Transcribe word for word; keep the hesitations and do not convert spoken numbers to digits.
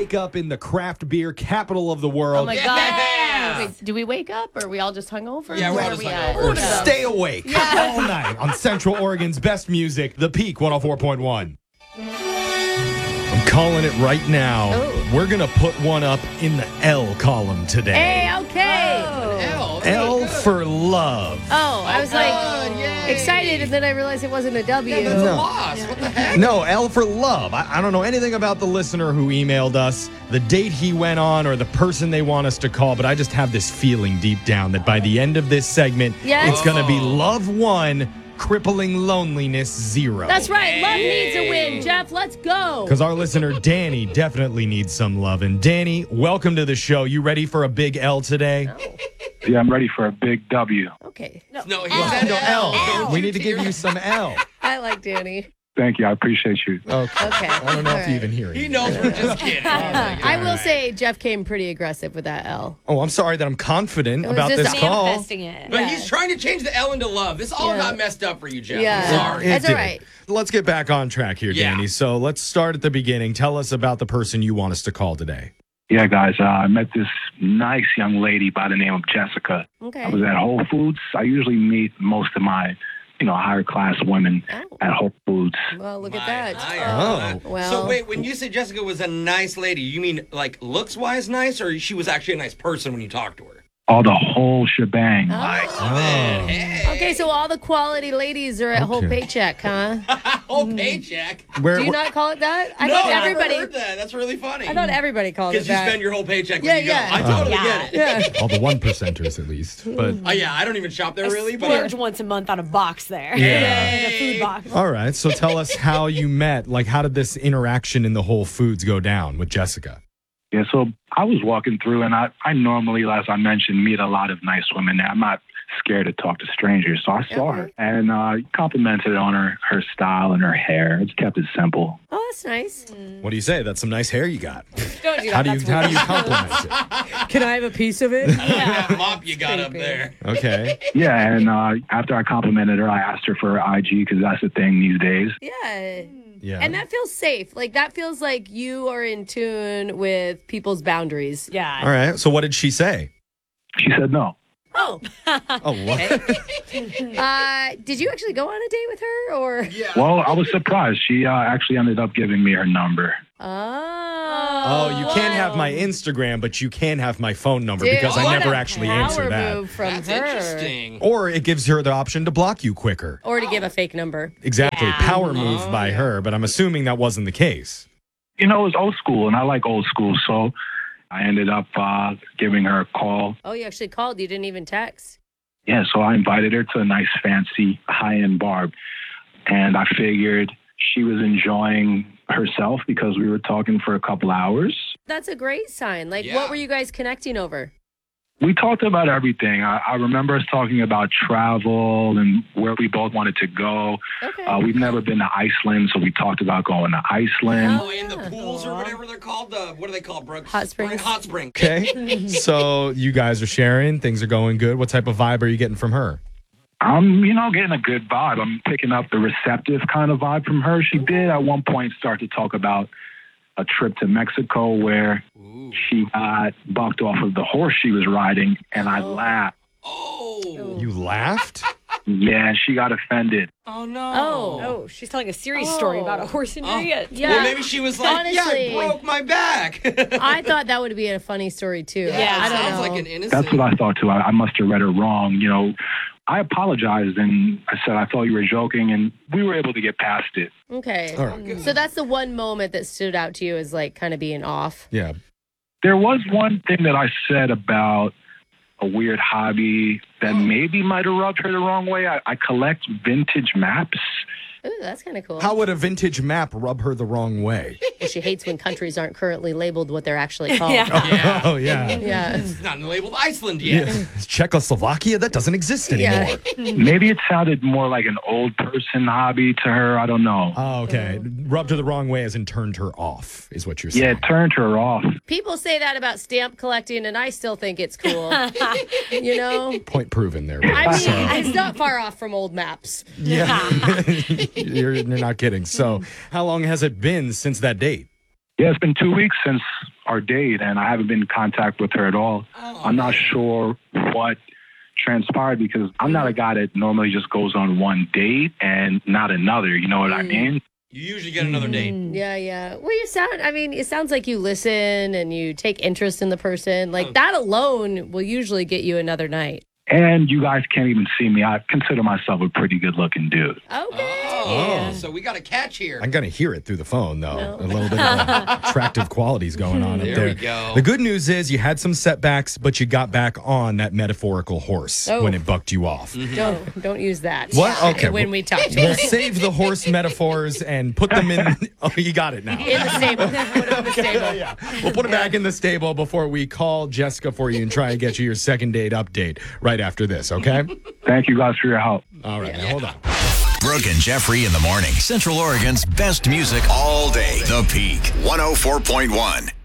wake up in the craft beer capital of the world. Oh my Yeah. God. Wait, do we wake up or are we all just hungover? Yeah, we're Where all are just we at? hungover. Or stay awake all night on Central Oregon's best music, The Peak one oh four point one. I'm calling it right now. Oh. We're going to put one up in the L column today. Hey, okay. L. that's L really good. for love. Oh, I was like Oh, yay. excited and then I realized it wasn't a W. Yeah, that's a No. loss. What the heck? No, L for love. I, I don't know anything about the listener who emailed us, the date he went on, or the person they want us to call, but I just have this feeling deep down that by the end of this segment, Yes. it's going to be Oh. love one, crippling loneliness zero. That's right. Love needs a win. Jeff, let's go. Because our listener, Danny, definitely needs some love. And Danny, welcome to the show. You ready for a big L today? Yeah, I'm ready for a big W. Okay. No, he L. said No, L. L. We need to give you some L. I like Danny. Thank you. I appreciate you. Okay. Okay. I don't know All if you right. even hear it. He knows we're just kidding. I will say Jeff came pretty aggressive with that L. Oh, I'm sorry that I'm confident It was about just this a call. Manifesting it. But Yeah. he's trying to change the L into love. This all Yeah. got messed up for you, Jeff. Yeah. I'm sorry. It That's all did. right. Let's get back on track here, Yeah. Danny. So let's start at the beginning. Tell us about the person you want us to call today. Yeah, guys, uh, I met this nice young lady by the name of Jessica. Okay. I was at Whole Foods. I usually meet most of my, you know, higher class women Oh. at Whole Foods. Well, look at My that. higher. Oh. Well. So wait, when you say Jessica was a nice lady, you mean like looks wise nice, or she was actually a nice person when you talked to her? All the whole shebang. Oh. Man, hey. Okay, so all the quality ladies are at Whole Okay. Paycheck, huh? Whole paycheck. Where, Do you where- not call it that? I no, thought I never everybody. heard that. That's really funny. I thought everybody called it Because you that. spend your whole paycheck Yeah, when you yeah. go. I totally Yeah. get it. yeah. all the one percenters at least. But Oh, yeah, I don't even shop there really, but Splurge once a month on a box there. Yeah. Like a food box. all right. So tell us how you met. Like, how did this interaction in the Whole Foods go down with Jessica? Yeah, so I was walking through, and I, I normally, as I mentioned, meet a lot of nice women. I'm not scared to talk to strangers, so I saw her and uh, complimented on her, her style and her hair. Just kept it simple. Oh, that's nice. What do you say? That's some nice hair you got. Don't do that. How do you That's how do weird. you compliment it? Can I have a piece of it? that mop you got up creepy. there. Okay. Yeah, and uh, after I complimented her, I asked her for her I G because that's the thing these days. yeah. Yeah. And that feels safe. Like, that feels like you are in tune with people's boundaries. Yeah. all right. So what did she say? She said no. Oh. Oh, what? Uh, did you actually go on a date with her, or? Yeah. Well, I was surprised. She uh, actually ended up giving me her number. Oh. Oh, you can't have my Instagram, but you can have my phone number Dude, because I what never a actually power answer that. move from That's her. interesting. Or it gives her the option to block you quicker. Or to give a fake number. Exactly. Yeah. Power move Oh, by yeah. her, but I'm assuming that wasn't the case. You know, it was old school, and I like old school, so I ended up uh, giving her a call. Oh, you actually called. You didn't even text. Yeah, so I invited her to a nice, fancy, high-end bar, and I figured she was enjoying herself because we were talking for a couple hours. That's a great sign. Like, Yeah. what were you guys connecting over? We talked about everything. I, I remember us talking about travel and where we both wanted to go. Okay. Uh, we've never been to Iceland, so we talked about going to Iceland. Oh, and the Yeah. pools or whatever they're called. The what are they called, Brooke? Hot springs. Hot spring. Okay. So you guys are sharing. Things are going good. What type of vibe are you getting from her? I'm, you know, getting a good vibe. I'm picking up the receptive kind of vibe from her. She did at one point start to talk about a trip to Mexico where Ooh. she got bucked off of the horse she was riding, and I laughed. Oh. You laughed? Yeah, she got offended. Oh no. Oh. Oh, she's telling a serious story about a horse injury. Oh. Yeah. Well, maybe she was like, Honestly. yeah, I broke my back. I thought that would be a funny story, too. Yeah, I don't sounds know. like an innocent. That's what I thought too. I, I must have read her wrong. You know, I apologized and I said I thought you were joking, and we were able to get past it. Okay. All right. So that's the one moment that stood out to you as, like, kind of being off. Yeah. There was one thing that I said about a weird hobby that maybe might have rubbed her the wrong way. I, I collect vintage maps. Ooh, that's kind of cool. How would a vintage map rub her the wrong way? Well, she hates when countries aren't currently labeled what they're actually called. Yeah. Yeah. Oh, yeah. Yeah. It's not labeled Iceland yet. Yeah. Czechoslovakia? That doesn't exist anymore. Yeah. Maybe it sounded more like an old person hobby to her. I don't know. Oh, okay. Rubbed her the wrong way as in turned her off, is what you're saying. Yeah, it turned her off. People say that about stamp collecting, and I still think it's cool. You know? Point proven there. I mean, So- it's not far off from old maps. yeah. you're, you're not kidding. So, how long has it been since that date? Yeah, it's been two weeks since our date, and I haven't been in contact with her at all. Oh, I'm not man. sure what transpired because I'm not a guy that normally just goes on one date and not another. You know what I mean? You usually get another date. Yeah, yeah. Well, you sound, I mean, it sounds like you listen and you take interest in the person. Like Oh. that alone will usually get you another night. And you guys can't even see me. I consider myself a pretty good looking dude. Okay. Oh, so we got a catch here. I'm gonna hear it through the phone though. No. A little bit of attractive qualities going on up There there. we go. The good news is you had some setbacks, but you got back on that metaphorical horse Oh. when it bucked you off. Mm-hmm. Don't don't use that. What? Okay. When we talk to We'll you. save the horse metaphors and put them in. Oh, you got it now. In the stable. Put it in the stable. Yeah, we'll put it back in the stable before we call Jessica for you and try and get you your second date update right after this, okay? Thank you guys for your help. All right, now hold on. Brooke and Jeffrey in the morning. Central Oregon's best music all day. The Peak one oh four point one.